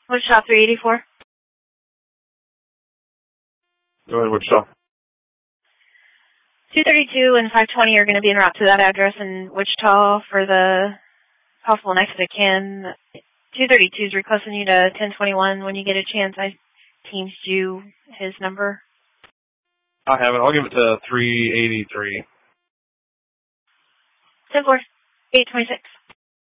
Wichita 384. Go ahead, Wichita. 232 and 520 are going to be en route to that address in Wichita for the possible next of kin. 232 is requesting you to 1021 when you get a chance. I teamed you his number. I have it. I'll give it to 383. 10-4, 826.